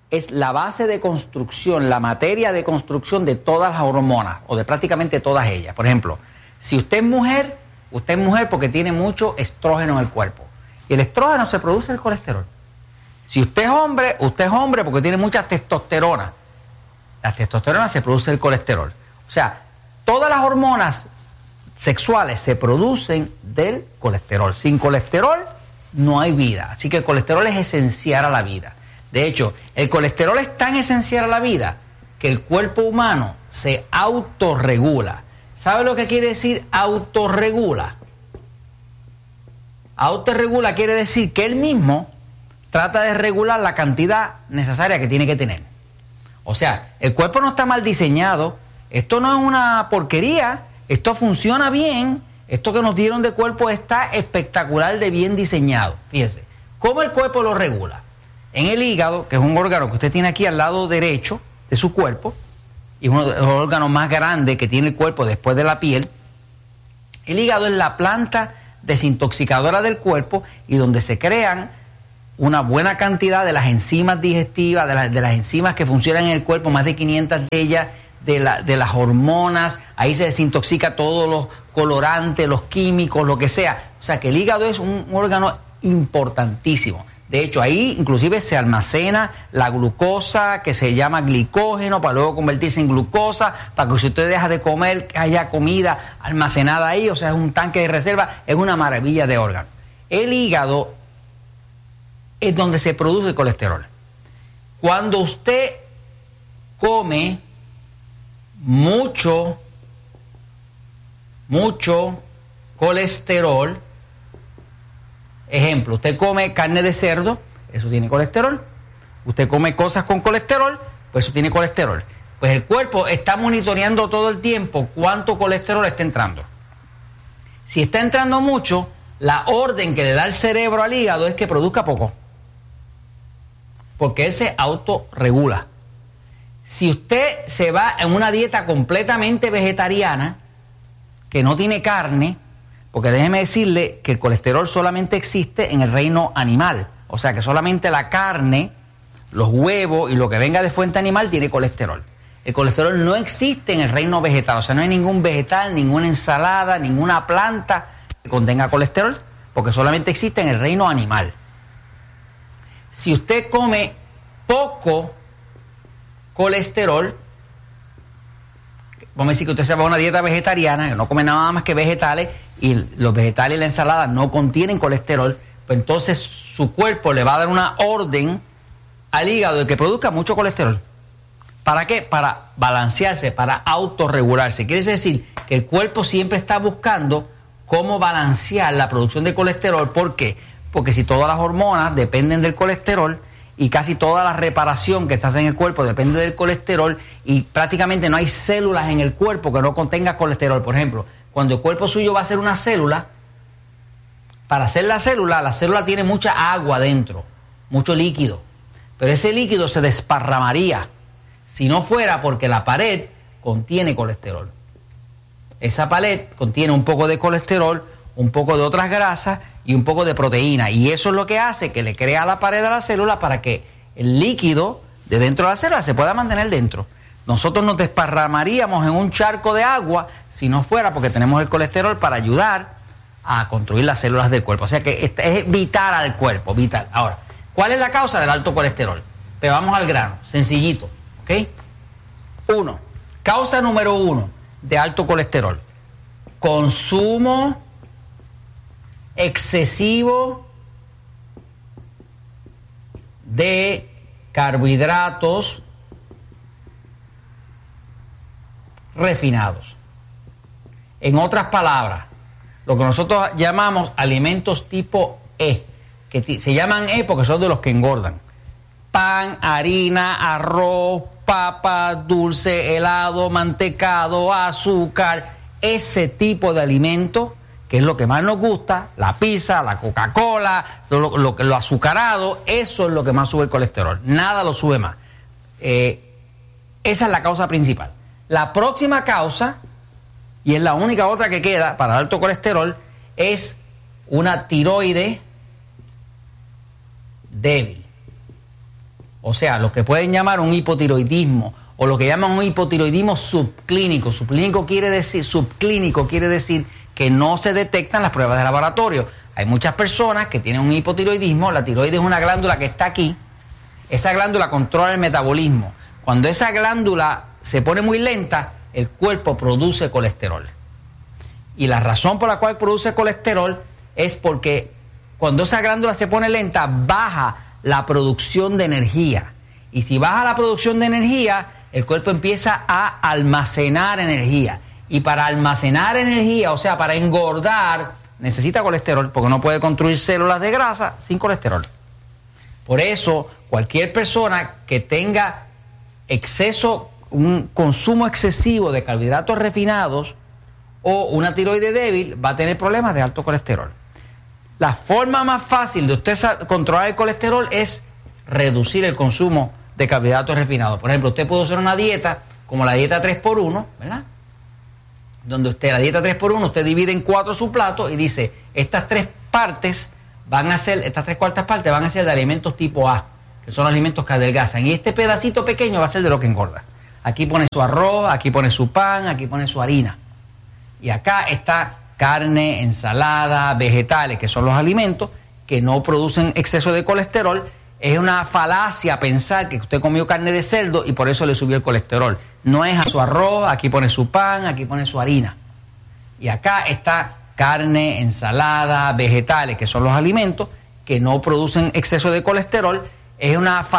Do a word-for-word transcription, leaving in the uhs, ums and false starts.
es la base de construcción, la materia de construcción de todas las hormonas, o de prácticamente todas ellas. Por ejemplo, si usted es mujer, usted es mujer porque tiene mucho estrógeno en el cuerpo. Y el estrógeno se produce del colesterol. Si usted es hombre, usted es hombre porque tiene mucha testosterona. La testosterona se produce del colesterol. O sea, todas las hormonas sexuales se producen del colesterol. Sin colesterol no hay vida. Así que el colesterol es esencial a la vida. De hecho, el colesterol es tan esencial a la vida que el cuerpo humano se autorregula. ¿Sabe lo que quiere decir autorregula? Autorregula quiere decir que él mismo trata de regular la cantidad necesaria que tiene que tener. O sea, el cuerpo no está mal diseñado. Esto no es una porquería. Esto funciona bien. Esto que nos dieron de cuerpo está espectacular de bien diseñado. Fíjense, ¿cómo el cuerpo lo regula? En el hígado, que es un órgano que usted tiene aquí al lado derecho de su cuerpo, y es uno de los órganos más grandes que tiene el cuerpo después de la piel, el hígado es la planta desintoxicadora del cuerpo y donde se crean una buena cantidad de las enzimas digestivas, de, la, de las enzimas que funcionan en el cuerpo, más de quinientas de ellas, de, la, de las hormonas. Ahí se desintoxica todos los colorantes, los químicos, lo que sea. O sea que el hígado es un, un órgano importantísimo. De hecho, ahí inclusive se almacena la glucosa, que se llama glicógeno, para luego convertirse en glucosa, para que si usted deja de comer, que haya comida almacenada ahí. O sea, es un tanque de reserva, es una maravilla de órgano. El hígado es donde se produce el colesterol. Cuando usted come mucho, mucho colesterol, ejemplo, usted come carne de cerdo, eso tiene colesterol. Usted come cosas con colesterol, pues eso tiene colesterol. Pues el cuerpo está monitoreando todo el tiempo cuánto colesterol está entrando. Si está entrando mucho, la orden que le da el cerebro al hígado es que produzca poco, porque él se autorregula. Si usted se va en una dieta completamente vegetariana, que no tiene carne, porque déjeme decirle que el colesterol solamente existe en el reino animal. O sea que solamente la carne, los huevos y lo que venga de fuente animal tiene colesterol. El colesterol no existe en el reino vegetal. O sea, no hay ningún vegetal, ninguna ensalada, ninguna planta que contenga colesterol, porque solamente existe en el reino animal. Si usted come poco colesterol, vamos a decir que usted se va a una dieta vegetariana, que no come nada más que vegetales, y los vegetales y la ensalada no contienen colesterol, pues entonces su cuerpo le va a dar una orden al hígado de que produzca mucho colesterol. ¿Para qué? Para balancearse, para autorregularse. Quiere decir que el cuerpo siempre está buscando cómo balancear la producción de colesterol. ¿Por qué? Porque si todas las hormonas dependen del colesterol y casi toda la reparación que se hace en el cuerpo depende del colesterol, y prácticamente no hay células en el cuerpo que no contengan colesterol. Por ejemplo, cuando el cuerpo suyo va a hacer una célula, para hacer la célula, la célula tiene mucha agua dentro, mucho líquido, pero ese líquido se desparramaría si no fuera porque la pared contiene colesterol. Esa pared contiene un poco de colesterol, un poco de otras grasas y un poco de proteína, y eso es lo que hace que le crea la pared a la célula para que el líquido de dentro de la célula se pueda mantener dentro. Nosotros nos desparramaríamos en un charco de agua si no fuera porque tenemos el colesterol para ayudar a construir las células del cuerpo. O sea que es vital al cuerpo, vital. Ahora, ¿cuál es la causa del alto colesterol? Pero vamos al grano, sencillito, ¿ok? Uno, causa número uno de alto colesterol: consumo excesivo de carbohidratos refinados. En otras palabras, lo que nosotros llamamos alimentos tipo E, que se llaman E porque son de los que engordan. Pan, harina, arroz, papa, dulce, helado, mantecado, azúcar, ese tipo de alimento, que es lo que más nos gusta, la pizza, la Coca-Cola, lo, lo, lo azucarado, eso es lo que más sube el colesterol. Nada lo sube más. Eh, esa es la causa principal. La próxima causa, y es la única otra que queda para el alto colesterol, es una tiroide débil. O sea, lo que pueden llamar un hipotiroidismo o lo que llaman un hipotiroidismo subclínico. Subclínico quiere decir, subclínico quiere decir que no se detectan las pruebas de laboratorio. Hay muchas personas que tienen un hipotiroidismo. La tiroides es una glándula que está aquí. Esa glándula controla el metabolismo. Cuando esa glándula se pone muy lenta, el cuerpo produce colesterol. Y la razón por la cual produce colesterol es porque cuando esa glándula se pone lenta, baja la producción de energía. Y si baja la producción de energía, el cuerpo empieza a almacenar energía. Y para almacenar energía, o sea, para engordar, necesita colesterol, porque no puede construir células de grasa sin colesterol. Por eso, cualquier persona que tenga exceso, un consumo excesivo de carbohidratos refinados o una tiroide débil, va a tener problemas de alto colesterol. La forma más fácil de usted controlar el colesterol es reducir el consumo de carbohidratos refinados. Por ejemplo, usted puede hacer una dieta como la dieta tres por uno, ¿verdad? Donde usted, la dieta tres por uno, usted divide en cuatro su plato y dice, estas tres partes van a ser, estas tres cuartas partes van a ser de alimentos tipo A, que son alimentos que adelgazan. Y este pedacito pequeño va a ser de lo que engorda. Aquí pone su arroz, aquí pone su pan, aquí pone su harina. Y acá está carne, ensalada, vegetales, que son los alimentos que no producen exceso de colesterol. Es una falacia pensar que usted comió carne de cerdo y por eso le subió el colesterol. No es a su arroz, aquí pone su pan, aquí pone su harina. Y acá está carne, ensalada, vegetales, que son los alimentos que no producen exceso de colesterol. Es una falacia.